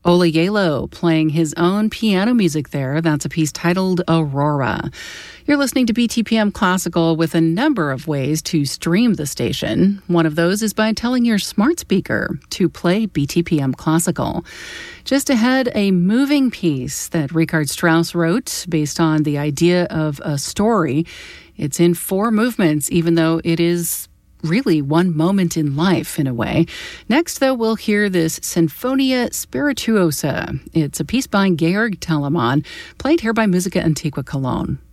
Ola Yalo playing his own piano music there. That's a piece titled Aurora. You're listening to BTPM Classical with a number of ways to stream the station. One of those is by telling your smart speaker to play BTPM Classical. Just ahead, a moving piece that Richard Strauss wrote based on the idea of a story. It's in 4 movements, even though it is really one moment in life, in a way. Next, though, we'll hear this Sinfonia Spirituosa. It's a piece by Georg Telemann, played here by Musica Antiqua Cologne.